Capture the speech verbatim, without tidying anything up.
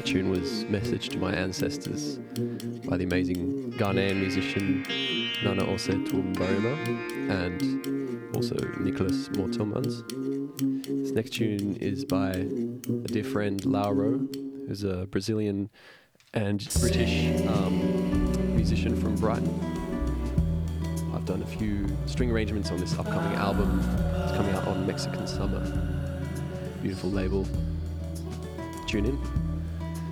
that tune was Message to My Ancestors by the amazing Ghanaian musician Nana Ose Tumbarima and also Nicholas Mortomans. This next tune is by a dear friend Lauro, who's a Brazilian and British um, musician from Brighton. I've done a few string arrangements on this upcoming album. It's coming out on Mexican Summer. Beautiful label. Tune in.